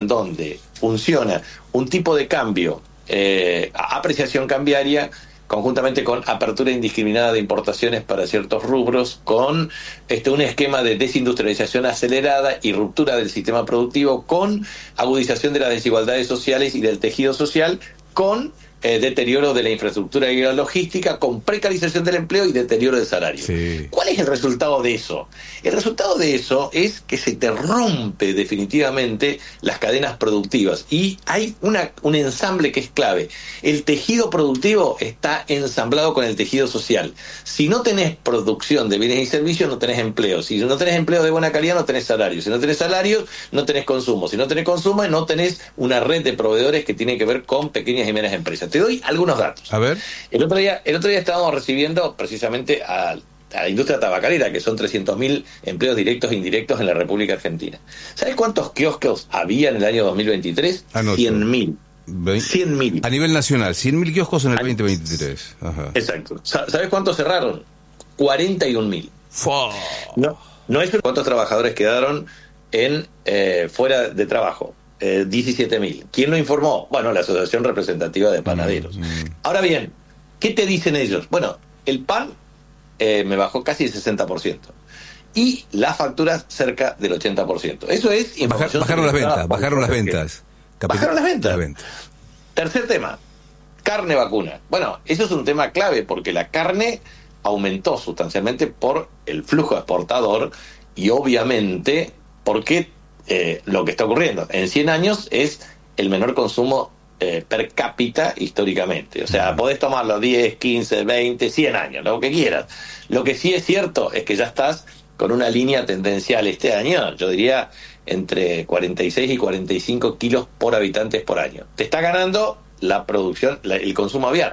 donde funciona un tipo de cambio, apreciación cambiaria, conjuntamente con apertura indiscriminada de importaciones para ciertos rubros, con un esquema de desindustrialización acelerada y ruptura del sistema productivo, con agudización de las desigualdades sociales y del tejido social, con deterioro de la infraestructura y la logística, con precarización del empleo y deterioro del salario. Sí. ¿Cuál es el resultado de eso? El resultado de eso es que se te rompe definitivamente las cadenas productivas y hay un ensamble que es clave. El tejido productivo está ensamblado con el tejido social. Si no tenés producción de bienes y servicios, no tenés empleo. Si no tenés empleo de buena calidad, no tenés salario. Si no tenés salarios, no tenés consumo. Si no tenés consumo, no tenés una red de proveedores que tiene que ver con pequeñas y medianas empresas. Te doy algunos datos. A ver. El otro día estábamos recibiendo precisamente a la industria tabacalera, que son 300.000 empleos directos e indirectos en la República Argentina. ¿Sabes cuántos kioscos había en el año 2023? 100.000. 100.000. A nivel nacional, 100.000 kioscos en el 2023. Ajá. Exacto. ¿Sabes cuántos cerraron? 41.000. No es cuántos trabajadores quedaron fuera de trabajo. 17.000. ¿Quién lo informó? Bueno, la Asociación Representativa de Panaderos. Ahora bien, ¿qué te dicen ellos? Bueno, el pan me bajó casi el 60%. Y las facturas cerca del 80%. Eso es información. Bajaron las ventas. Bajaron las ventas. Tercer tema, carne vacuna. Bueno, eso es un tema clave porque la carne aumentó sustancialmente por el flujo exportador y obviamente porque lo que está ocurriendo en 100 años es el menor consumo per cápita históricamente. O sea, podés tomarlo 10, 15, 20, 100 años, lo que quieras. Lo que sí es cierto es que ya estás con una línea tendencial este año, yo diría entre 46 y 45 kilos por habitantes por año. Te está ganando la producción, el consumo aviar.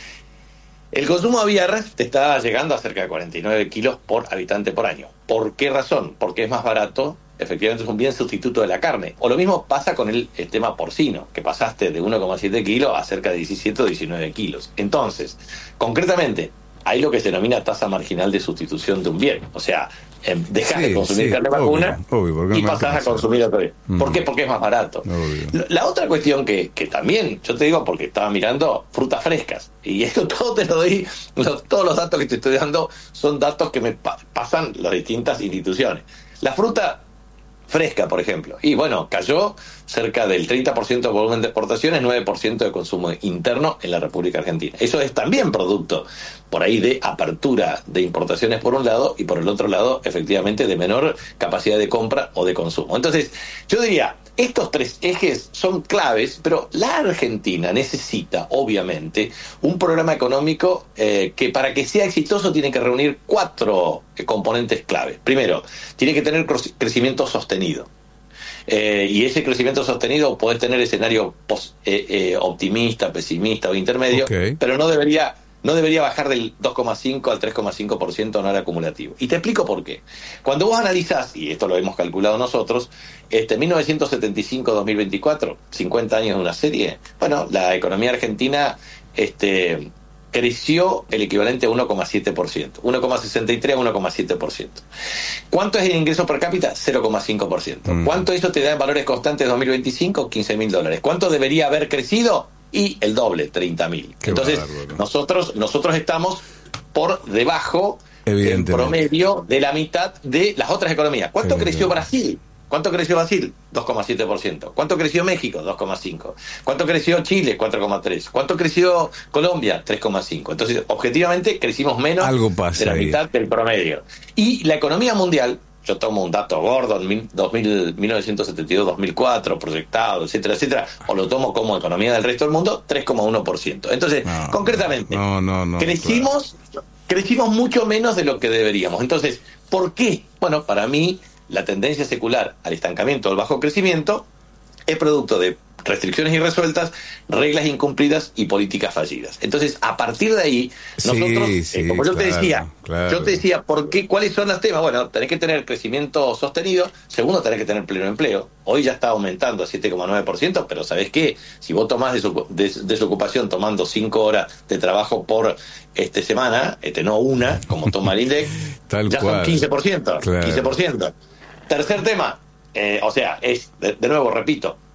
El consumo aviar te está llegando a cerca de 49 kilos por habitante por año. ¿Por qué razón? Porque es más barato. Efectivamente es un bien sustituto de la carne. O lo mismo pasa con el tema porcino, que pasaste de 1,7 kilos a cerca de 17 o 19 kilos. Entonces, concretamente, hay lo que se denomina tasa marginal de sustitución de un bien. O sea, dejas de consumir carne vacuna y pasás a consumir otro bien. ¿Por qué? Porque es más barato. La otra cuestión que también, yo te digo porque estaba mirando frutas frescas, y esto todo te lo doy, todos los datos que te estoy dando son datos que me pasan las distintas instituciones. La fruta fresca, por ejemplo, y bueno, cayó cerca del 30% de volumen de exportaciones, 9% de consumo interno en la República Argentina. Eso es también producto por ahí de apertura de importaciones por un lado y por el otro lado, efectivamente, de menor capacidad de compra o de consumo. Entonces, yo diría, estos tres ejes son claves, pero la Argentina necesita, obviamente, un programa económico que para que sea exitoso tiene que reunir 4 componentes clave. Primero, tiene que tener crecimiento sostenido. Y ese crecimiento sostenido puede tener escenario optimista, pesimista o intermedio, pero no debería bajar del 2,5 al 3,5% anual acumulativo. Y te explico por qué. Cuando vos analizás, y esto lo hemos calculado nosotros, 1975-2024, 50 años de una serie, bueno, la economía argentina creció el equivalente a 1,7%, 1,63 a 1,7%. ¿Cuánto es el ingreso per cápita? 0,5%. ¿Cuánto eso te da en valores constantes 2025? $15.000. ¿Cuánto debería haber crecido? Y el doble, 30.000. Entonces, nosotros estamos por debajo del promedio de la mitad de las otras economías. ¿Cuánto creció Brasil? 2,7%. ¿Cuánto creció México? 2,5%. ¿Cuánto creció Chile? 4,3%. ¿Cuánto creció Colombia? 3,5%. Entonces, objetivamente, crecimos menos de la mitad del promedio. Y la economía mundial, yo tomo un dato gordo, 1972-2004, proyectado, etcétera, etcétera, o lo tomo como economía del resto del mundo, 3,1%. Entonces, concretamente, crecimos mucho menos de lo que deberíamos. Entonces, ¿por qué? Bueno, para mí, la tendencia secular al estancamiento o al bajo crecimiento es producto de restricciones irresueltas, reglas incumplidas y políticas fallidas. Entonces, a partir de ahí, nosotros, como yo te decía, ¿por qué? ¿Cuáles son los temas? Bueno, tenés que tener crecimiento sostenido. Segundo, tenés que tener pleno empleo. Hoy ya está aumentando a 7,9%, pero ¿sabés qué? Si vos tomás desocupación tomando 5 horas de trabajo por semana, no una, como toma el INDEC, ya son 15%. Claro. 15%. Tercer tema, de nuevo, repito,